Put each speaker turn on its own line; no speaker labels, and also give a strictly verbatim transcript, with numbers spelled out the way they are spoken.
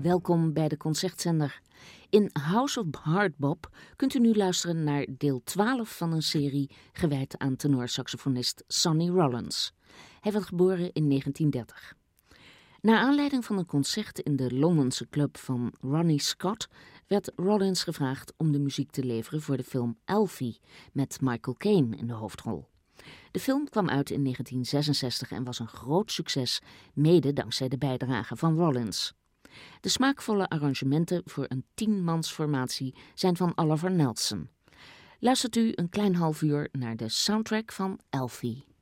welkom bij de Concertzender. In House of Hardbop kunt u nu luisteren naar deel twaalf van een serie gewijd aan tenorsaxofonist Sonny Rollins. Hij werd geboren in negentien dertig. Naar aanleiding van een concert in de Londense club van Ronnie Scott werd Rollins gevraagd om de muziek te leveren voor de film Alfie met Michael Caine in de hoofdrol. De film kwam uit in negentien zesenzestig en was een groot succes, mede dankzij de bijdrage van Rollins. De smaakvolle arrangementen voor een tienmansformatie zijn van Oliver Nelson. Luistert u een klein half uur naar de soundtrack van Alfie.